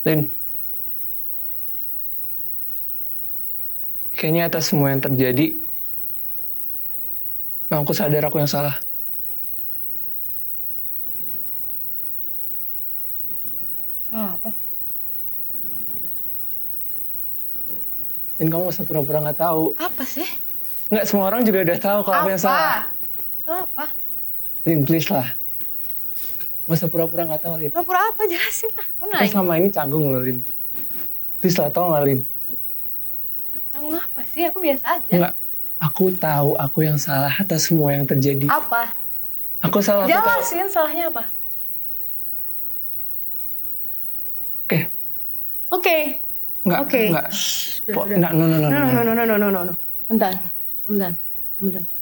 Lin, kayaknya atas semua yang terjadi, aku sadar aku yang salah. Salah apa? Dan kamu gak usah pura-pura nggak tahu. Apa sih? Nggak, semua orang juga udah tahu kalau aku yang salah. Salah apa? Lin, please lah. Gak usah pura-pura nggak tahu, Lin. Pura-pura apa? Jelasin lah. Aku Kita nanya. selama ini canggung loh, Lin. Please lah, tolong lah, Lin. Canggung apa sih? Aku biasa aja. Enggak, aku tahu aku yang salah atas semua yang terjadi. Apa? Aku salah, aku tahu. Jelasin salahnya apa? Oke. Oke. Enggak, Oke. enggak. Udah. Enggak, no. No. Bentar.